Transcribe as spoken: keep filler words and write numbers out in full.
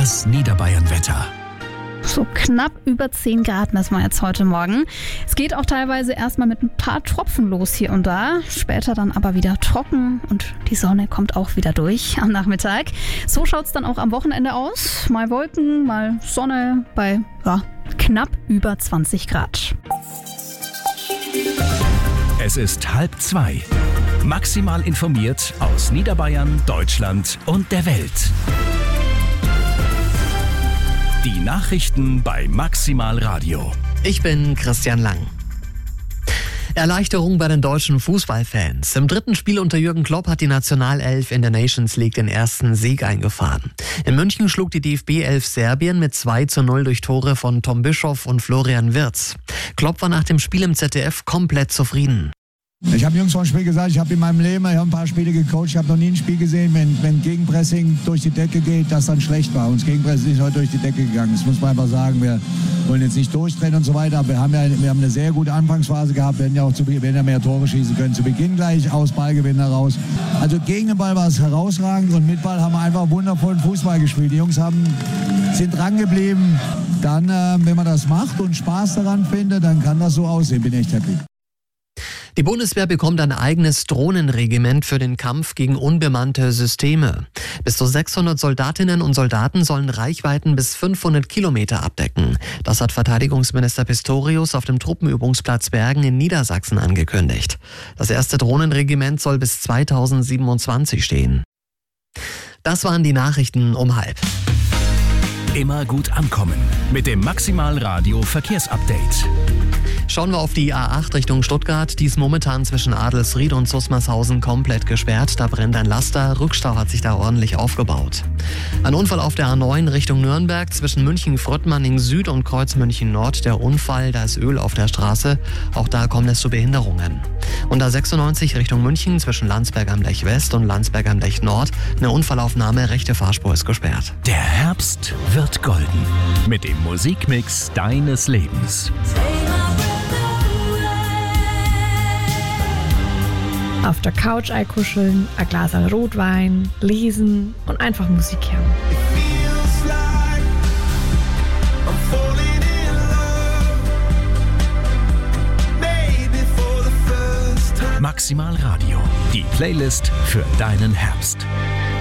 Das Niederbayern-Wetter. So knapp über zehn Grad messen wir jetzt heute Morgen. Es geht auch teilweise erstmal mit ein paar Tropfen los hier und da. Später dann aber wieder trocken und die Sonne kommt auch wieder durch am Nachmittag. So schaut es dann auch am Wochenende aus. Mal Wolken, mal Sonne bei ja, knapp über zwanzig Grad. Es ist halb zwei. Maximal informiert aus Niederbayern, Deutschland und der Welt. Die Nachrichten bei Maximal Radio. Ich bin Christian Lang. Erleichterung bei den deutschen Fußballfans. Im dritten Spiel unter Jürgen Klopp hat die Nationalelf in der Nations League den ersten Sieg eingefahren. In München schlug die D F B-Elf Serbien mit zwei zu null durch Tore von Tom Bischoff und Florian Wirtz. Klopp war nach dem Spiel im Z D F komplett zufrieden. Ich habe Jungs vor dem Spiel gesagt, ich habe in meinem Leben ich hab ein paar Spiele gecoacht, ich habe noch nie ein Spiel gesehen, wenn, wenn Gegenpressing durch die Decke geht, das dann schlecht war. Und das Gegenpressing ist heute durch die Decke gegangen. Das muss man einfach sagen. Wir wollen jetzt nicht durchdrehen und so weiter, aber wir haben ja wir haben eine sehr gute Anfangsphase gehabt. Wir hätten ja auch zu, wir hätten ja mehr Tore schießen können. Zu Beginn gleich aus Ballgewinn heraus. Also gegen den Ball war es herausragend und mit Ball haben wir einfach wundervollen Fußball gespielt. Die Jungs haben, sind dran geblieben. Dann, äh, wenn man das macht und Spaß daran findet, dann kann das so aussehen. Bin echt happy. Die Bundeswehr bekommt ein eigenes Drohnenregiment für den Kampf gegen unbemannte Systeme. Bis zu sechshundert Soldatinnen und Soldaten sollen Reichweiten bis fünfhundert Kilometer abdecken. Das hat Verteidigungsminister Pistorius auf dem Truppenübungsplatz Bergen in Niedersachsen angekündigt. Das erste Drohnenregiment soll bis zweitausendsiebenundzwanzig stehen. Das waren die Nachrichten um halb. Immer gut ankommen mit dem Maximal Radio Verkehrsupdate. Schauen wir auf die A acht Richtung Stuttgart. Die ist momentan zwischen Adelsried und Susmarshausen komplett gesperrt. Da brennt ein Laster. Rückstau hat sich da ordentlich aufgebaut. Ein Unfall auf der A neun Richtung Nürnberg zwischen München-Fröttmanning Süd und Kreuz München Nord. Der Unfall, da ist Öl auf der Straße. Auch da kommt es zu Behinderungen. Und A sechsundneunzig Richtung München zwischen Landsberg am Lech West und Landsberg am Lech Nord. Eine Unfallaufnahme, rechte Fahrspur ist gesperrt. Der Herbst wird golden. Mit dem Musikmix deines Lebens. Auf der Couch einkuscheln, ein Glas Rotwein, lesen und einfach Musik hören. Maximal Radio, die Playlist für deinen Herbst.